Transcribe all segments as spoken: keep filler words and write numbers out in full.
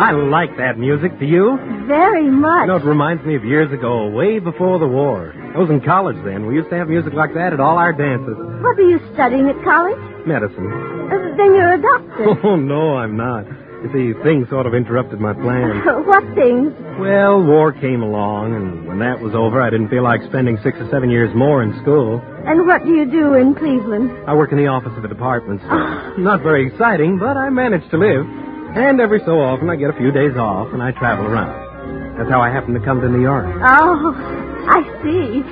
I like that music. Do you? Very much. You know, it reminds me of years ago, way before the war. I was in college then. We used to have music like that at all our dances. What were you studying at college? Medicine. Uh, then you're a doctor. Oh, no, I'm not. You see, things sort of interrupted my plans. What things? Well, war came along, and when that was over, I didn't feel like spending six or seven years more in school. And what do you do in Cleveland? I work in the office of a department store. Not very exciting, but I manage to live. And every so often, I get a few days off, and I travel around. That's how I happen to come to New York. Oh, I see.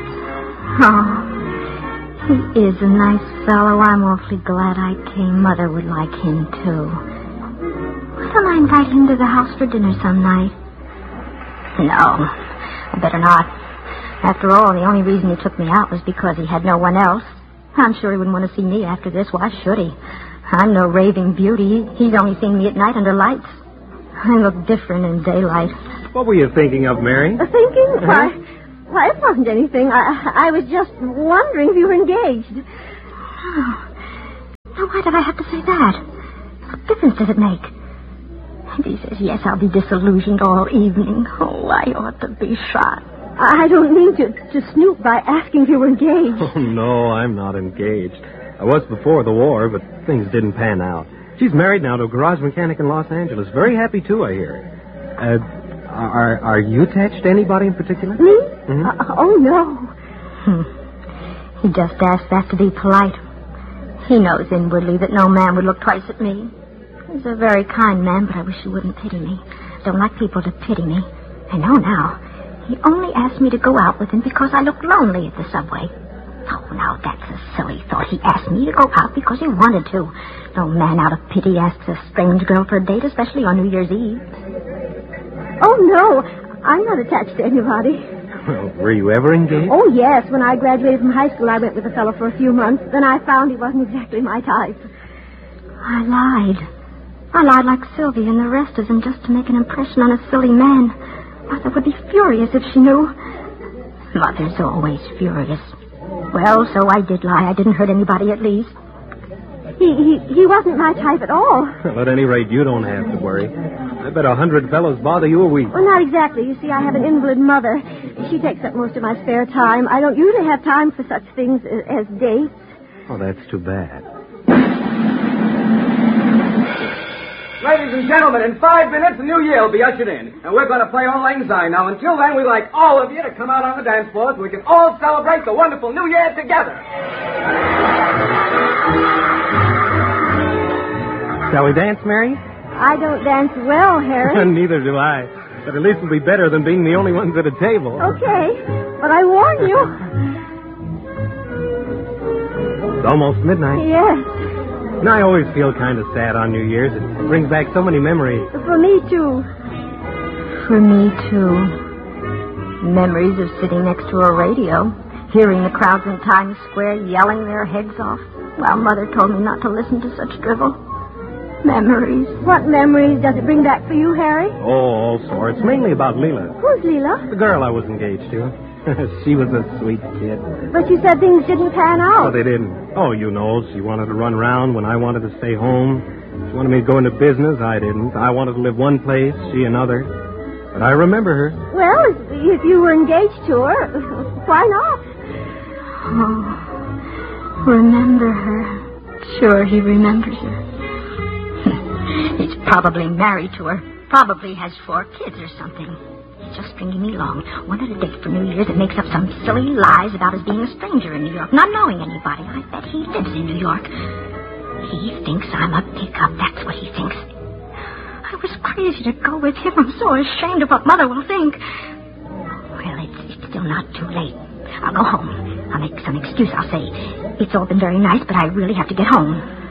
Oh, he is a nice fellow. I'm awfully glad I came. Mother would like him, too. Why don't I invite him to the house for dinner some night? No, I better not. After all, the only reason he took me out was because he had no one else. I'm sure he wouldn't want to see me after this. Why should he? I'm no raving beauty. He's only seen me at night under lights. I look different in daylight. What were you thinking of, Mary? Uh, thinking? Uh-huh. Why, why, it wasn't anything. I, I was just wondering if you were engaged. Oh. Now, why did I have to say that? What difference does it make? If he says yes, I'll be disillusioned all evening. Oh, I ought to be shot. I don't mean to, to snoop by asking if you were engaged. Oh, no, I'm not engaged. I was before the war, but things didn't pan out. She's married now to a garage mechanic in Los Angeles. Very happy, too, I hear. Uh, are, are you attached to anybody in particular? Me? Mm-hmm. Uh, oh, no. Hmm. He just asked that to be polite. He knows inwardly that no man would look twice at me. He's a very kind man, but I wish he wouldn't pity me. I don't like people to pity me. I know now. He only asked me to go out with him because I looked lonely at the subway. Oh, now that's a silly thought. He asked me to go out because he wanted to. No man out of pity asks a strange girl for a date, especially on New Year's Eve. Oh, no. I'm not attached to anybody. Well, were you ever engaged? Oh, yes. When I graduated from high school, I went with a fellow for a few months. Then I found he wasn't exactly my type. I lied. I lied like Sylvia and the rest of them just to make an impression on a silly man. Mother would be furious if she knew. Mother's always furious. Well, so I did lie. I didn't hurt anybody, at least. He he, he wasn't my type at all. Well, at any rate, you don't have to worry. I bet a hundred fellows bother you a week. Well, not exactly. You see, I have an invalid mother. She takes up most of my spare time. I don't usually have time for such things as, as dates. Oh, that's too bad. Ladies and gentlemen, in five minutes, the new year will be ushered in. And we're going to play Auld Lang Syne. Now, until then, we'd like all of you to come out on the dance floor so we can all celebrate the wonderful new year together. Shall we dance, Mary? I don't dance well, Harry. Neither do I. But at least it'll be better than being the only ones at a table. Okay, but I warn you. It's almost midnight. Yes. And I always feel kind of sad on New Year's. It brings back so many memories. For me, too. For me, too. Memories of sitting next to a radio, hearing the crowds in Times Square yelling their heads off, while Mother told me not to listen to such drivel. Memories. What memories does it bring back for you, Harry? Oh, all sorts. Mainly about Leela. Who's Leela? The girl I was engaged to. She was a sweet kid. But you said things didn't pan out. Oh, they didn't. Oh, you know, she wanted to run around when I wanted to stay home. She wanted me to go into business. I didn't. I wanted to live one place, she another. But I remember her. Well, if, if you were engaged to her, why not? Oh, remember her. Sure, he remembers her. He's probably married to her. Probably has four kids or something. He's just stringing me along. Wanted a date for New Year's and makes up some silly lies about his being a stranger in New York, not knowing anybody. I bet he lives in New York. He thinks I'm a pickup. That's what he thinks. I was crazy to go with him. I'm so ashamed of what Mother will think. Well, it's, it's still not too late. I'll go home. I'll make some excuse. I'll say, it's all been very nice, but I really have to get home.